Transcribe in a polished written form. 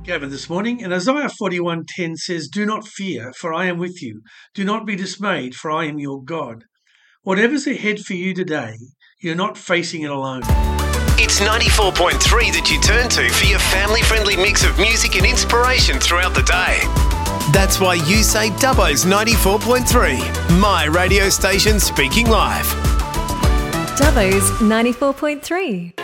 Gavin this morning, and Isaiah 41:10 says, "Do not fear, for I am with you. Do not be dismayed, for I am your God." Whatever's ahead for you today, you're not facing it alone. It's 94.3 that you turn to for your family-friendly mix of music and inspiration throughout the day. That's why you say Dubbo's 94.3, my radio station speaking live. Dubbo's 94.3.